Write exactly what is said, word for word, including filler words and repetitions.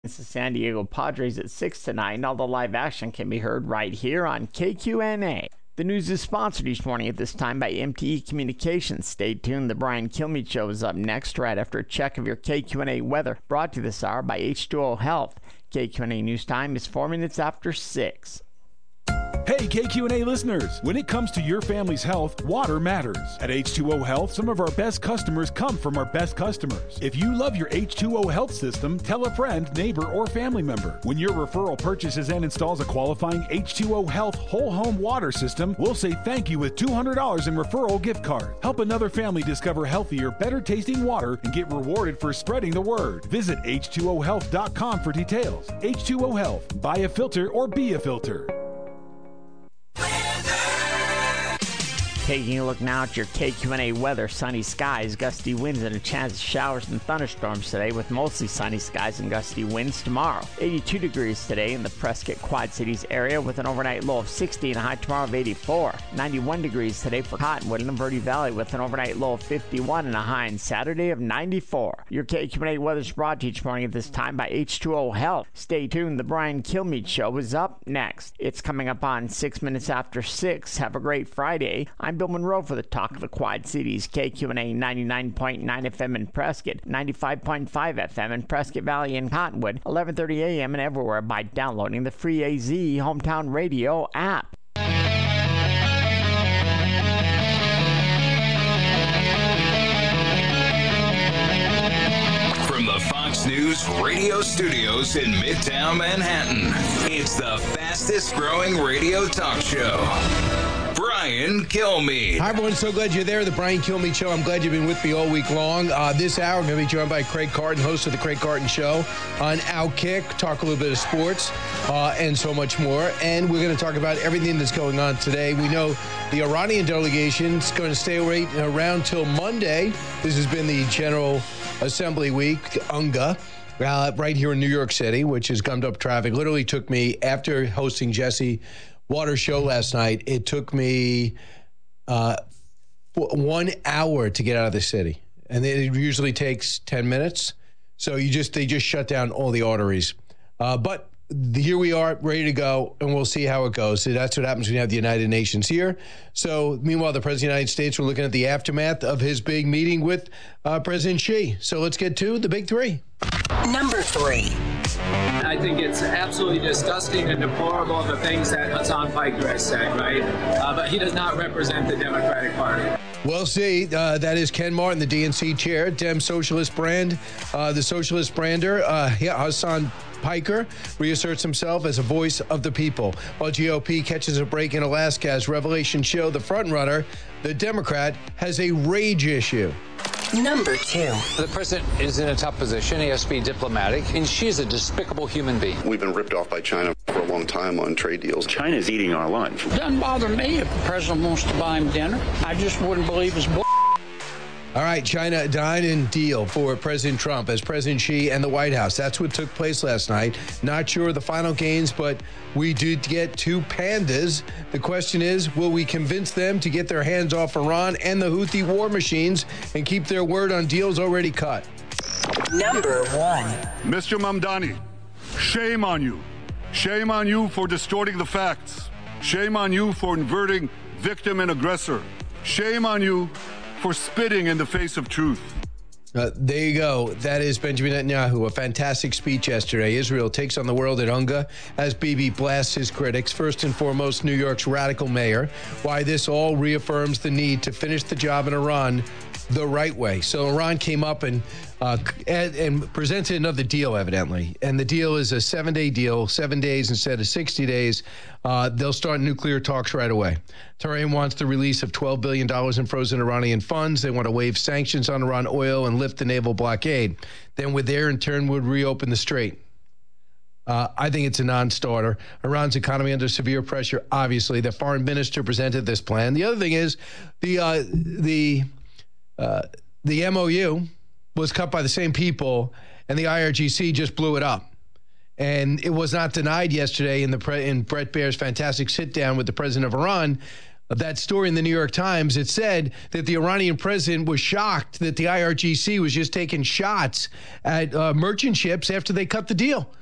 It's the San Diego Padres at six tonight. All the live action can be heard right here on K Q N A. The news is sponsored each morning at this time by M T E Communications. Stay tuned. The Brian Kilmeade Show is up next, right after a check of your K Q N A weather, brought to you this hour by H two O Health. K Q N A News Time is four minutes after six. Hey, K Q N A listeners, when it comes to your family's health, water matters. At H two O Health, some of our best customers come from our best customers. If you love your H two O Health system, tell a friend, neighbor, or family member. When your referral purchases and installs a qualifying H two O Health whole home water system, we'll say thank you with two hundred dollars in referral gift card. Help another family discover healthier, better tasting water and get rewarded for spreading the word. Visit H two O health dot com for details. H two O Health. Buy a filter or be a filter. Taking a look now at your K Q N A weather. Sunny skies, gusty winds, and a chance of showers and thunderstorms today with mostly sunny skies and gusty winds tomorrow. eighty-two degrees today in the Prescott Quad Cities area with an overnight low of sixty and a high tomorrow of eighty-four. ninety-one degrees today for Cottonwood and Verde Valley with an overnight low of fifty-one and a high on Saturday of ninety-four. Your K Q N A weather is brought to you each morning at this time by H two O Health. Stay tuned. The Brian Kilmeade Show is up next. It's coming up on six minutes after six. Have a great Friday. I'm Bill Monroe for the Talk of the Quad Cities, K Q N A ninety-nine point nine F M in Prescott, ninety-five point five F M in Prescott Valley and Cottonwood, eleven thirty A M and everywhere by downloading the free A Z Hometown Radio app. From the Fox News radio studios in Midtown Manhattan, it's the fastest growing radio talk show. Brian Kilmeade. Hi, everyone. So glad you're there. The Brian Kilmeade Show. I'm glad you've been with me all week long. Uh, this hour, I'm going to be joined by Craig Carton, host of the Craig Carton Show on Outkick. Talk a little bit of sports uh, and so much more. And we're going to talk about everything that's going on today. We know the Iranian delegation is going to stay right around till Monday. This has been the General Assembly week, UNGA. Uh, right here in New York City, which has gummed up traffic. Literally took me, after hosting Jesse Water's show last night, it took me uh, one hour to get out of the city. And it usually takes ten minutes. So you just they just shut down all the arteries. Uh, but here we are, ready to go, and we'll see how it goes. So that's what happens when you have the United Nations here. So meanwhile, the President of the United States, we're looking at the aftermath of his big meeting with uh, President Xi. So let's get to the big three. Number three. I think it's absolutely disgusting and deplorable the things that Hassan Piker has said, right? Uh, but he does not represent the Democratic Party. We'll see. Uh, that is Ken Martin, the D N C chair, Dem Socialist brand, uh, the socialist brander. Uh, yeah, Hassan Piker reasserts himself as a voice of the people, while G O P catches a break in Alaska as revelations show the frontrunner, the Democrat, has a rage issue. Number two. The president is in a tough position. He has to be diplomatic, and she is a despicable human being. We've been ripped off by China for a long time on trade deals. China's eating our lunch. Doesn't bother me if the president wants to buy him dinner. I just wouldn't believe his bull. All right, China dine and deal for President Trump as President Xi and the White House. That's what took place last night. Not sure of the final gains, but we did get two pandas. The question is, will we convince them to get their hands off Iran and the Houthi war machines and keep their word on deals already cut? Number one. Mister Mamdani, shame on you. Shame on you for distorting the facts. Shame on you for inverting victim and aggressor. Shame on you for spitting in the face of truth. Uh, there you go. That is Benjamin Netanyahu. A fantastic speech yesterday. Israel takes on the world at UNGA as Bibi blasts his critics. First and foremost, New York's radical mayor. Why this all reaffirms the need to finish the job in Iran the right way. So Iran came up and uh, and, and presented another deal, evidently. And the deal is a seven-day deal, seven days instead of sixty days. Uh, they'll start nuclear talks right away. Tehran wants the release of twelve billion dollars in frozen Iranian funds. They want to waive sanctions on Iran oil and lift the naval blockade. Then with there, in turn, would reopen the strait. Uh, I think it's a non-starter. Iran's economy under severe pressure, obviously. The foreign minister presented this plan. The other thing is the uh, the uh, the M O U was cut by the same people, and the I R G C just blew it up. And it was not denied yesterday in the pre- in Brett Baer's fantastic sit-down with the president of Iran. of that story in the New York Times, it said that the Iranian president was shocked that the I R G C was just taking shots at uh, merchant ships after they cut the deal.